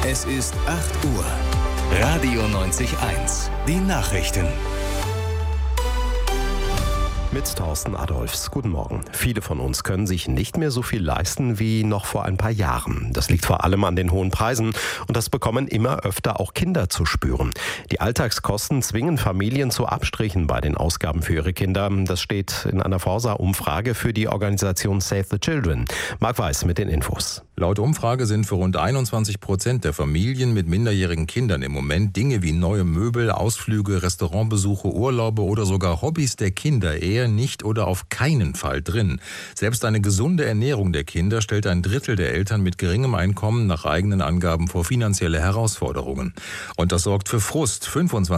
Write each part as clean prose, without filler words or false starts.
Es ist 8 Uhr. Radio 90.1. Die Nachrichten. Mit Thorsten Adolphs. Guten Morgen. Viele von uns können sich nicht mehr so viel leisten wie noch vor ein paar Jahren. Das liegt vor allem an den hohen Preisen und das bekommen immer öfter auch Kinder zu spüren. Die Alltagskosten zwingen Familien zu Abstrichen bei den Ausgaben für ihre Kinder. Das steht in einer Forsa-Umfrage für die Organisation Save the Children. Marc Weiß mit den Infos. Laut Umfrage sind für rund 21% der Familien mit minderjährigen Kindern im Moment Dinge wie neue Möbel, Ausflüge, Restaurantbesuche, Urlaube oder sogar Hobbys der Kinder eher nicht oder auf keinen Fall drin. Selbst eine gesunde Ernährung der Kinder stellt ein Drittel der Eltern mit geringem Einkommen nach eigenen Angaben vor finanzielle Herausforderungen. Und das sorgt für Frust.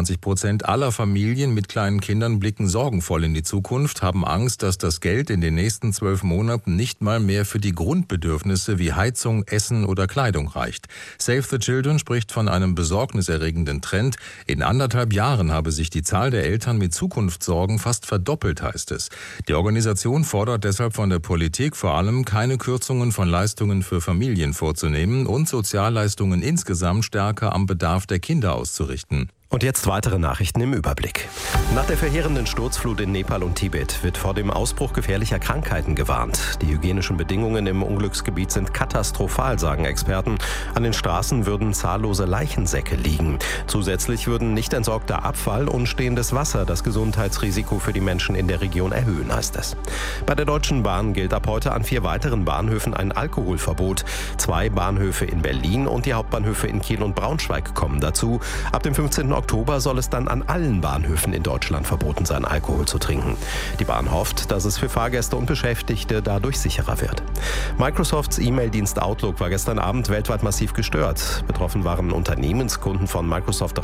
25% aller Familien mit kleinen Kindern blicken sorgenvoll in die Zukunft, haben Angst, dass das Geld in den nächsten 12 Monaten nicht mal mehr für die Grundbedürfnisse wie Heizung, Essen oder Kleidung reicht. Save the Children spricht von einem besorgniserregenden Trend. In 1,5 Jahren habe sich die Zahl der Eltern mit Zukunftssorgen fast verdoppelt, heißt es. Die Organisation fordert deshalb von der Politik vor allem, keine Kürzungen von Leistungen für Familien vorzunehmen und Sozialleistungen insgesamt stärker am Bedarf der Kinder auszurichten. Und jetzt weitere Nachrichten im Überblick. Nach der verheerenden Sturzflut in Nepal und Tibet wird vor dem Ausbruch gefährlicher Krankheiten gewarnt. Die hygienischen Bedingungen im Unglücksgebiet sind katastrophal, sagen Experten. An den Straßen würden zahllose Leichensäcke liegen. Zusätzlich würden nicht entsorgter Abfall und stehendes Wasser das Gesundheitsrisiko für die Menschen in der Region erhöhen, heißt es. Bei der Deutschen Bahn gilt ab heute an 4 weiteren Bahnhöfen ein Alkoholverbot. 2 Bahnhöfe in Berlin und die Hauptbahnhöfe in Kiel und Braunschweig kommen dazu. Ab dem 15. Oktober soll es dann an allen Bahnhöfen in Deutschland verboten sein, Alkohol zu trinken. Die Bahn hofft, dass es für Fahrgäste und Beschäftigte dadurch sicherer wird. Microsofts E-Mail-Dienst Outlook war gestern Abend weltweit massiv gestört. Betroffen waren Unternehmenskunden von Microsoft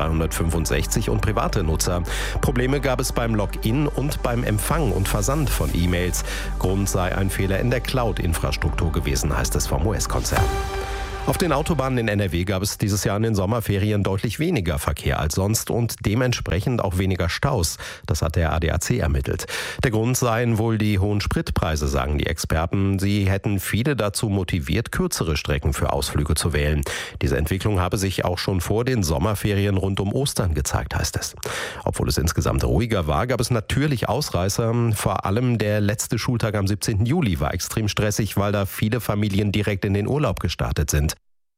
365 und private Nutzer. Probleme gab es beim Login und beim Empfang und Versand von E-Mails. Grund sei ein Fehler in der Cloud-Infrastruktur gewesen, heißt es vom US-Konzern. Auf den Autobahnen in NRW gab es dieses Jahr in den Sommerferien deutlich weniger Verkehr als sonst und dementsprechend auch weniger Staus. Das hat der ADAC ermittelt. Der Grund seien wohl die hohen Spritpreise, sagen die Experten. Sie hätten viele dazu motiviert, kürzere Strecken für Ausflüge zu wählen. Diese Entwicklung habe sich auch schon vor den Sommerferien rund um Ostern gezeigt, heißt es. Obwohl es insgesamt ruhiger war, gab es natürlich Ausreißer. Vor allem der letzte Schultag am 17. Juli war extrem stressig, weil da viele Familien direkt in den Urlaub gestartet sind.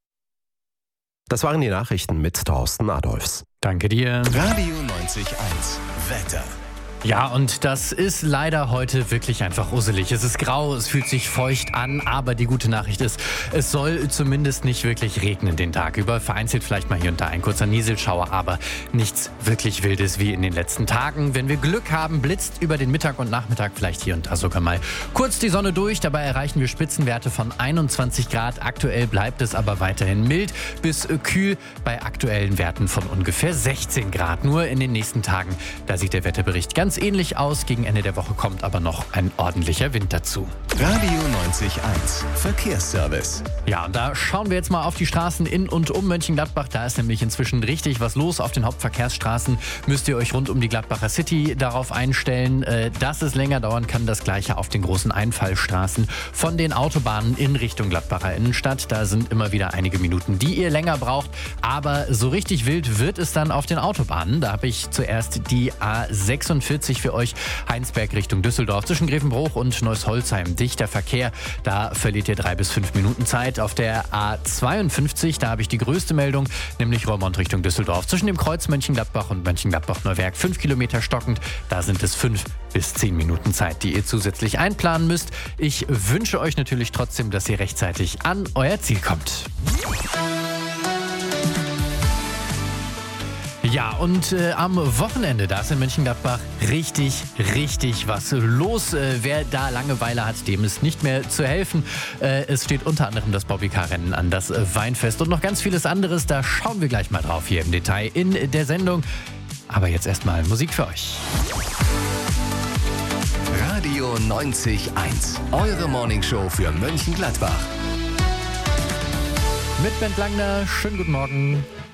Das waren die Nachrichten mit Thorsten Adolphs. Danke dir. Radio 90.1. Wetter. Ja, und das ist leider heute wirklich einfach usselig. Es ist grau, es fühlt sich feucht an, aber die gute Nachricht ist, es soll zumindest nicht wirklich regnen den Tag über. Vereinzelt vielleicht mal hier und da ein kurzer Nieselschauer, aber nichts wirklich Wildes wie in den letzten Tagen. Wenn wir Glück haben, blitzt über den Mittag und Nachmittag vielleicht hier und da sogar mal kurz die Sonne durch. Dabei erreichen wir Spitzenwerte von 21 Grad. Aktuell bleibt es aber weiterhin mild bis kühl bei aktuellen Werten von ungefähr 16 Grad. Nur in den nächsten Tagen, da sieht der Wetterbericht ganz ähnlich aus. Gegen Ende der Woche kommt aber noch ein ordentlicher Wind dazu. Radio 90.1. Verkehrsservice. Ja, und da schauen wir jetzt mal auf die Straßen in und um Mönchengladbach. Da ist nämlich inzwischen richtig was los. Auf den Hauptverkehrsstraßen müsst ihr euch rund um die Gladbacher City darauf einstellen, dass es länger dauern kann. Das Gleiche auf den großen Einfallstraßen von den Autobahnen in Richtung Gladbacher Innenstadt. Da sind immer wieder einige Minuten, die ihr länger braucht. Aber so richtig wild wird es dann auf den Autobahnen. Da habe ich zuerst die A46 für euch, Heinsberg Richtung Düsseldorf, zwischen Grevenbruch und Neuss-Holzheim. Dichter Verkehr, da verliert ihr 3 bis 5 Minuten Zeit. Auf der A52, da habe ich die größte Meldung, nämlich Roermond Richtung Düsseldorf. Zwischen dem Kreuz Mönchengladbach und Mönchengladbach-Neuwerk 5 Kilometer stockend, da sind es 5 bis 10 Minuten Zeit, die ihr zusätzlich einplanen müsst. Ich wünsche euch natürlich trotzdem, dass ihr rechtzeitig an euer Ziel kommt. Ja, und am Wochenende, da ist in Mönchengladbach richtig was los. Wer da Langeweile hat, dem ist nicht mehr zu helfen. Es steht unter anderem das Bobbycar-Rennen an, das Weinfest und noch ganz vieles anderes. Da schauen wir gleich mal drauf hier im Detail in der Sendung. Aber jetzt erstmal Musik für euch. Radio 90.1. Eure Morningshow für Mönchengladbach. Mit Bent Langner, schönen guten Morgen.